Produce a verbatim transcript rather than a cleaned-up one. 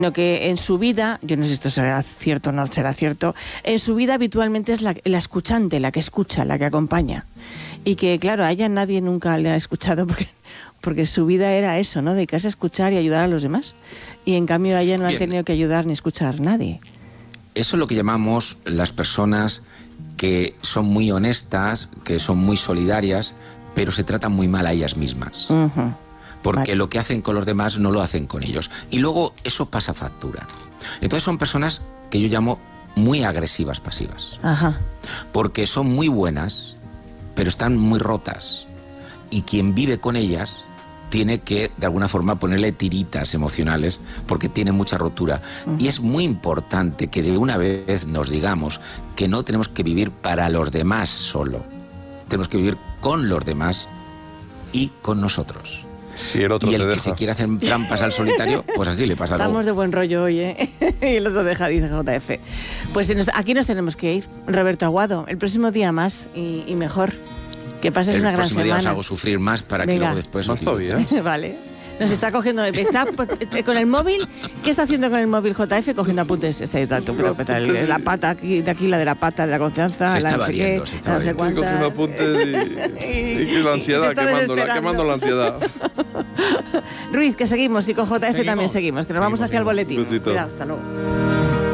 sino que en su vida, yo no sé si esto será cierto o no será cierto, en su vida habitualmente es la, la escuchante, la que escucha, la que acompaña. Y que, claro, a ella nadie nunca le ha escuchado porque, porque su vida era eso, ¿no? Dedicarse a escuchar y ayudar a los demás. Y en cambio a ella no ha tenido que ayudar ni escuchar a nadie. Eso es lo que llamamos las personas que son muy honestas, que son muy solidarias, pero se tratan muy mal a ellas mismas. Uh-huh. Porque vale. Lo que hacen con los demás no lo hacen con ellos. Y luego eso pasa factura. Entonces son personas que yo llamo muy agresivas pasivas. Ajá. Porque son muy buenas, pero están muy rotas. Y quien vive con ellas tiene que, de alguna forma, ponerle tiritas emocionales porque tiene mucha rotura. Uh-huh. Y es muy importante que de una vez nos digamos que no tenemos que vivir para los demás solo. Tenemos que vivir con los demás y con nosotros. Si el otro y el te que deja. se quiere hacer trampas al solitario, pues así le pasa. Estamos luego. de buen rollo hoy, ¿eh? Y el otro deja, dice J F. Pues aquí nos tenemos que ir. Roberto Aguado, el próximo día más y, y mejor. Que pases el una gran semana. El próximo día os hago sufrir más para Venga. que luego después os ¿eh? Vale. Nos está cogiendo, está con el móvil. ¿Qué está haciendo con el móvil J F? Cogiendo apuntes. Está ahí, tú, creo, la pata aquí, de aquí, la de la pata, de la confianza, se la está no sé viendo, qué, se está no sé Estoy cogiendo apuntes y, y, y la ansiedad, quemándola, quemando la ansiedad. Ruiz, que seguimos, y con J F seguimos. también seguimos, que nos seguimos, vamos hacia seguimos. El boletín. Besito. Cuidado, hasta luego.